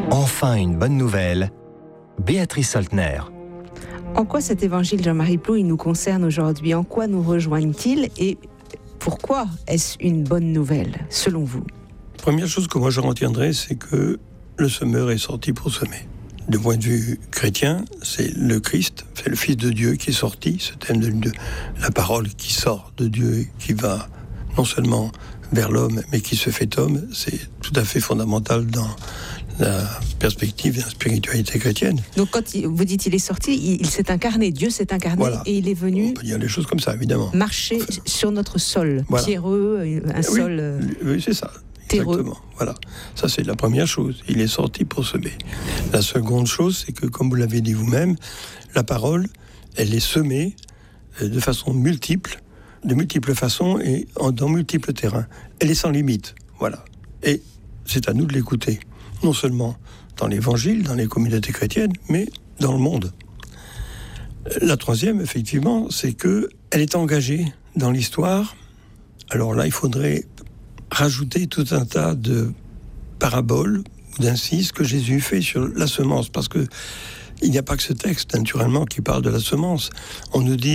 Enfin une bonne nouvelle, Béatrice Soltner. En quoi cet évangile, Jean-Marie Plou, il nous concerne aujourd'hui? En quoi nous rejoignent-ils et pourquoi est-ce une bonne nouvelle, selon vous? Première chose que moi je retiendrai, c'est que le semeur est sorti pour semer. De point de vue chrétien, c'est le Christ, c'est le Fils de Dieu qui est sorti, ce thème de la parole qui sort de Dieu et qui va non seulement vers l'homme, mais qui se fait homme, c'est tout à fait fondamental dans la perspective de la spiritualité chrétienne. Donc quand vous dites il est sorti, il s'est incarné, Dieu s'est incarné, voilà. Et il est venu... On peut dire des choses comme ça, évidemment. Marcher sur notre sol, voilà. Pierreux, un sol... Oui, c'est ça. Terreux. Exactement, voilà. Ça, c'est la première chose. Il est sorti pour semer. La seconde chose, c'est que, comme vous l'avez dit vous-même, la parole, elle est semée de façon multiple, de multiples façons et dans multiples terrains. Elle est sans limite, voilà. Et c'est à nous de l'écouter. Non seulement dans l'Évangile, dans les communautés chrétiennes, mais dans le monde. La troisième, effectivement, c'est qu'elle est engagée dans l'histoire. Alors là, il faudrait rajouter tout un tas de paraboles ou d'incises que Jésus fait sur la semence, parce que il n'y a pas que ce texte, naturellement, qui parle de la semence. On nous dit